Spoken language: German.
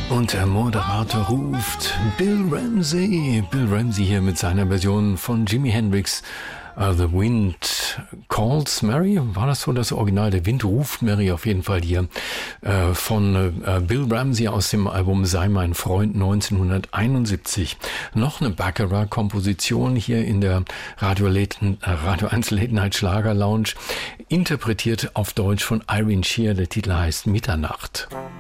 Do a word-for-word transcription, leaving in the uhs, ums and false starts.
Und der Moderator ruft Bill Ramsey. Bill Ramsey hier mit seiner Version von Jimi Hendrix. Uh, The Wind Calls Mary. War das so das Original? Der Wind ruft Mary auf jeden Fall hier. Äh, von äh, Bill Ramsey aus dem Album Sei mein Freund neunzehnhunderteinundsiebzig. Noch eine Baccarat-Komposition hier in der Radio, Late, äh, Radio eins Late Night Schlager Lounge. Interpretiert auf Deutsch von Irene Shear. Der Titel heißt Mitternacht.